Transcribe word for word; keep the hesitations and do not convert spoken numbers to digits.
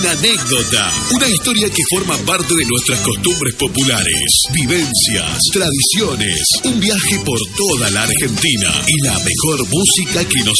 una anécdota, una historia que forma parte de nuestras costumbres populares, vivencias, tradiciones, un viaje por toda la Argentina y la mejor música que nos